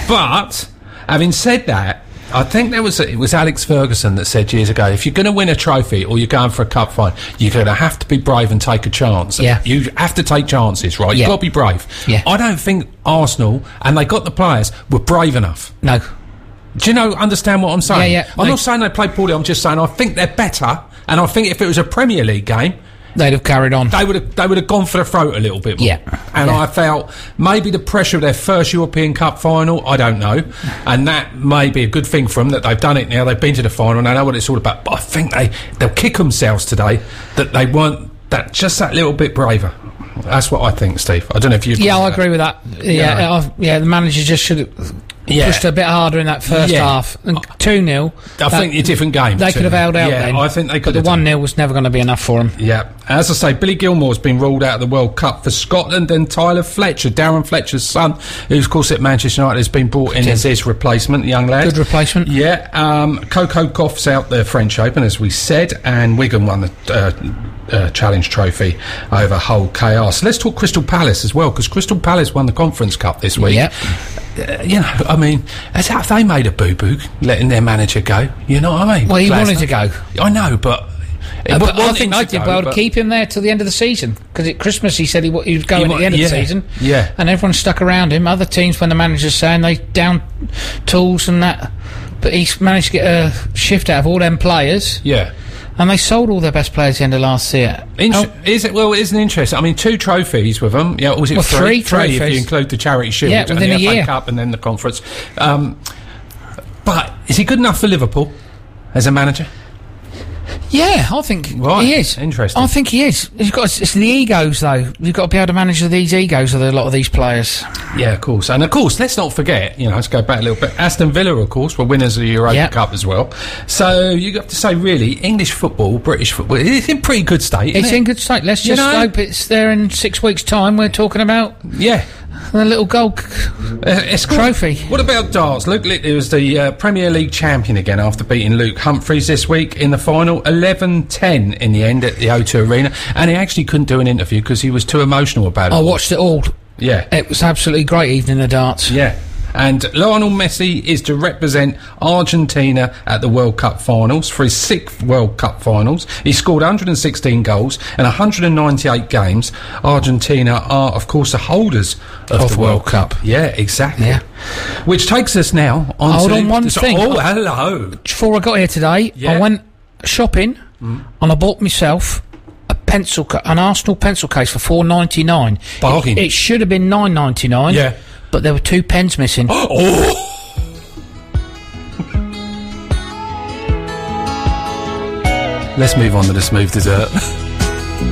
But having said that, I think it was Alex Ferguson that said years ago, if you're going to win a trophy or you're going for a cup final, you're going to have to be brave and take a chance. Yeah. You have to take chances, right? You've got to be brave. Yeah. I don't think Arsenal, and they got the players, were brave enough. No. Do you understand what I'm saying? Yeah. I'm not saying they played poorly, I'm just saying I think they're better, and I think if it was a Premier League game, they'd have carried on. They would have gone for the throat a little bit more. Yeah. And I felt maybe the pressure of their first European Cup final, I don't know, and that may be a good thing for them that they've done it now, they've been to the final and they know what it's all about, but I think they'll kick themselves today that they weren't just that little bit braver. That's what I think, Steve. I don't know if you I agree with that. The manager just should have pushed a bit harder in that first half. And 2-0. I think it's a different game. They could have held out then. I think they could have. But the 1-0 was never going to be enough for them. Yeah. As I say, Billy Gilmore's been ruled out of the World Cup for Scotland, and Tyler Fletcher, Darren Fletcher's son, who's of course at Manchester United, has been brought in as his replacement, the young lad. Good replacement. Yeah. Coco Gauff's out the French Open, as we said, and Wigan won the Challenge Trophy over Hull KR. So let's talk Crystal Palace as well, because Crystal Palace won the Conference Cup this week. Yep. I mean, have they made a boo-boo letting their manager go? You know what I mean? Well, he wanted to go. I know, but I think they did well to keep him there till the end of the season, because at Christmas he said he was going at the end of the season. Yeah. And everyone stuck around him. Other teams, when the manager's saying they down tools and that, but he's managed to get a shift out of all them players. Yeah. And they sold all their best players at the end of last year. Is it? Well, it isn't interesting. I mean, 2 trophies with them. Yeah, was it three trophies if you include the Charity Shield and within the a year. FA Cup and then the Conference? But is he good enough for Liverpool as a manager? Yeah, I think he is. Interesting. I think he is. It's the egos, though. You've got to be able to manage these egos of a lot of these players. Yeah, of course. And of course, let's not forget, let's go back a little bit. Aston Villa, of course, were winners of the Europa Cup as well. So you have to say, really, English football, British football, it's in pretty good state, isn't it? It's in good state. Let's just hope it's there in 6 weeks' time. We're talking about... Yeah. The little gold trophy. What about darts? Luke Littler was the Premier League champion again after beating Luke Humphries this week in the final, 11-10 in the end at the O2 Arena, and he actually couldn't do an interview because he was too emotional about it. I watched it all. Yeah. It was absolutely great evening of darts. Yeah. And Lionel Messi is to represent Argentina at the World Cup finals for his 6th World Cup finals. He scored 116 goals in 198 games. Argentina are, of course, the holders of the World Cup. Yeah, exactly. Yeah. Which takes us now on Hold on one thing. Oh, hello. Before I got here today, I went shopping and I bought myself an Arsenal pencil case for $4.99. Bargain. It should have been $9.99. Yeah. But there were 2 pens missing. Oh! Let's move on to the smooth dessert.